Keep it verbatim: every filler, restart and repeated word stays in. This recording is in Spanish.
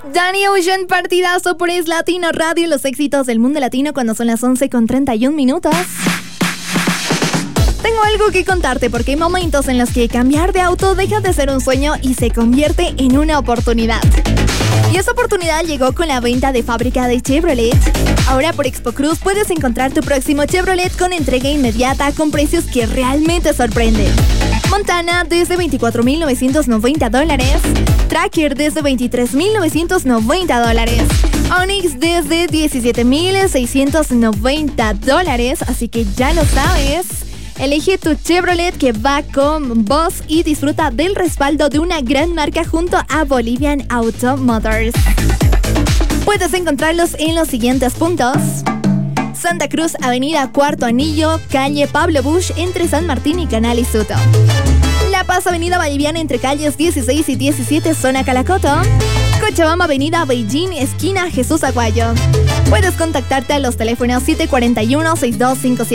Danny Ocean, partidazo por Es Latino Radio, los éxitos del mundo latino cuando son las once con treinta y un minutos. Tengo algo que contarte porque hay momentos en los que cambiar de auto deja de ser un sueño y se convierte en una oportunidad. Y esa oportunidad llegó con la venta de fábrica de Chevrolet. Ahora por Expo Cruz puedes encontrar tu próximo Chevrolet con entrega inmediata con precios que realmente sorprenden. Montana desde veinticuatro mil novecientos noventa dólares. Tracker desde veintitrés mil novecientos noventa dólares. Onix desde diecisiete mil seiscientos noventa dólares. Así que ya lo sabes. Elige tu Chevrolet que va con vos y disfruta del respaldo de una gran marca junto a Bolivian Auto Motors. Puedes encontrarlos en los siguientes puntos: Santa Cruz, Avenida Cuarto Anillo, calle Pablo Busch, entre San Martín y Canal y Soto. La Paz, Avenida Boliviana, entre calles dieciséis y diecisiete, zona Calacoto. Cochabamba, Avenida Beijing, esquina Jesús Aguayo. Puedes contactarte a los teléfonos siete cuatro uno, seis dos cinco siete.